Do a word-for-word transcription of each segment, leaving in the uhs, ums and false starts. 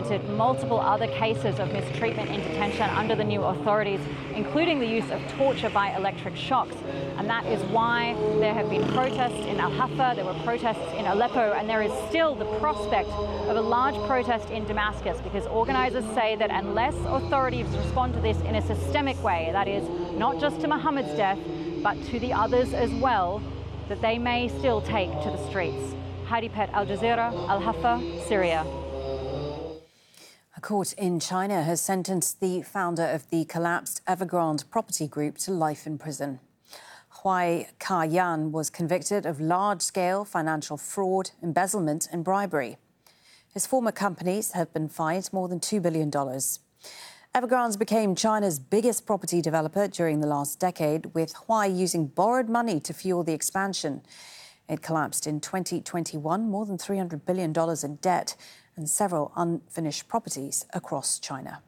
documented multiple other cases of mistreatment in detention under the new authorities, including the use of torture by electric shocks. And that is why there have been protests in Al-Hafa, there were protests in Aleppo, and there is still the prospect of a large protest in Damascus, because organizers say that unless authorities respond to this in a systemic way, that is, not just to Mohammed's death, but to the others as well, that they may still take to the streets. Heidi Pett, Al Jazeera, Al-Hafa, Syria. A court in China has sentenced the founder of the collapsed Evergrande property group to life in prison. Hui Ka-yan was convicted of large-scale financial fraud, embezzlement and bribery. His former companies have been fined more than two billion dollars. Evergrande became China's biggest property developer during the last decade, with Hui using borrowed money to fuel the expansion. It collapsed in twenty twenty-one, more than three hundred billion dollars in debt and several unfinished properties across China.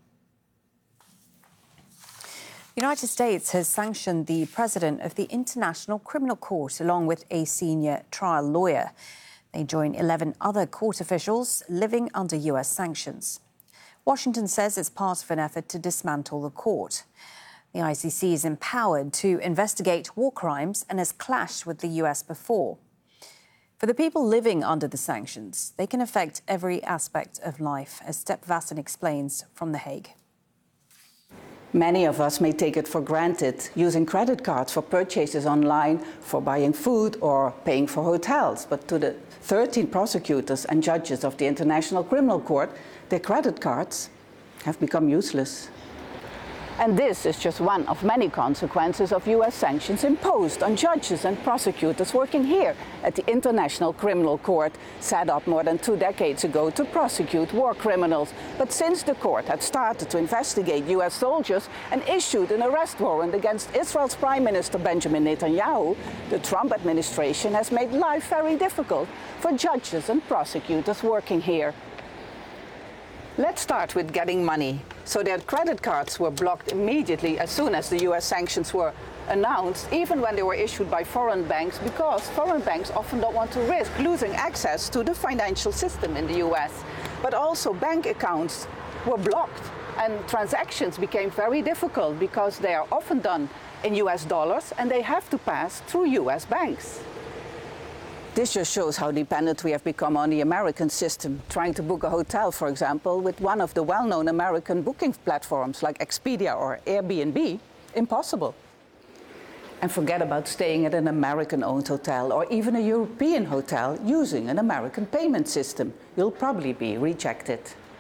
The United States has sanctioned the president of the International Criminal Court along with a senior trial lawyer. They join eleven other court officials living under U S sanctions. Washington says it's part of an effort to dismantle the court. The I C C is empowered to investigate war crimes and has clashed with the U S before. For the people living under the sanctions, they can affect every aspect of life, as Step Vassen explains from The Hague. Many of us may take it for granted, using credit cards for purchases online, for buying food or paying for hotels. But to the thirteen prosecutors and judges of the International Criminal Court, their credit cards have become useless. And this is just one of many consequences of U S sanctions imposed on judges and prosecutors working here at the International Criminal Court, set up more than two decades ago to prosecute war criminals. But since the court had started to investigate U S soldiers and issued an arrest warrant against Israel's Prime Minister Benjamin Netanyahu, the Trump administration has made life very difficult for judges and prosecutors working here. Let's start with getting money. So their credit cards were blocked immediately as soon as the U S sanctions were announced, even when they were issued by foreign banks, because foreign banks often don't want to risk losing access to the financial system in the U S. But also bank accounts were blocked and transactions became very difficult because they are often done in U S dollars and they have to pass through U S banks. This just shows how dependent we have become on the American system. Trying to book a hotel, for example, with one of the well-known American booking platforms like Expedia or Airbnb, impossible. And forget about staying at an American-owned hotel or even a European hotel using an American payment system. You'll probably be rejected.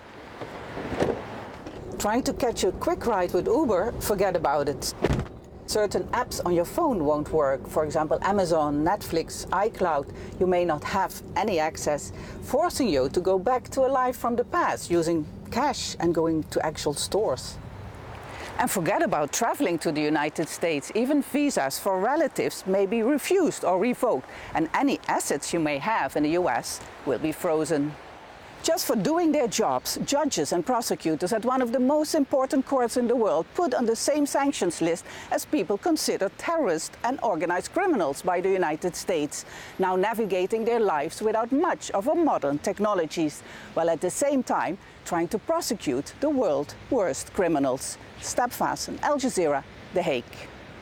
Trying to catch a quick ride with Uber, forget about it. Certain apps on your phone won't work. For example, Amazon, Netflix, iCloud. You may not have any access, forcing you to go back to a life from the past, using cash and going to actual stores. And forget about traveling to the United States. Even visas for relatives may be refused or revoked, and any assets you may have in the U S will be frozen. Just for doing their jobs, judges and prosecutors at one of the most important courts in the world put on the same sanctions list as people considered terrorists and organized criminals by the United States, now navigating their lives without much of a modern technologies, while at the same time trying to prosecute the world's worst criminals. Step Vassen, Al Jazeera, The Hague.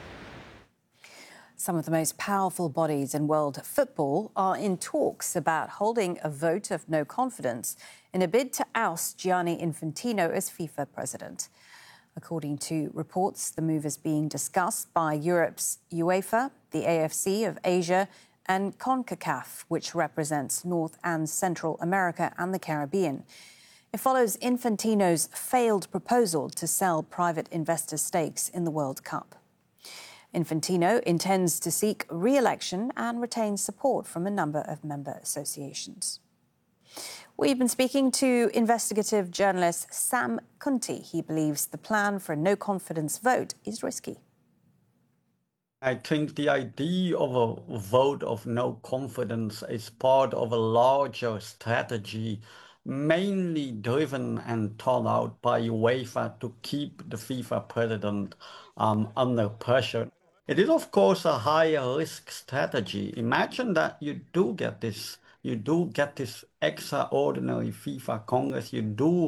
Some of the most powerful bodies in world football are in talks about holding a vote of no confidence in a bid to oust Gianni Infantino as FIFA president. According to reports, the move is being discussed by Europe's UEFA, the A F C of Asia and CONCACAF, which represents North and Central America and the Caribbean. It follows Infantino's failed proposal to sell private investor stakes in the World Cup. Infantino intends to seek re-election and retain support from a number of member associations. We've been speaking to investigative journalist Sam Kunti. He believes the plan for a no-confidence vote is risky. I think the idea of a vote of no confidence is part of a larger strategy, mainly driven and thought out by UEFA to keep the FIFA president um, under pressure. It is, of course, a higher risk strategy. Imagine that you do get this, you do get this extraordinary FIFA Congress, you do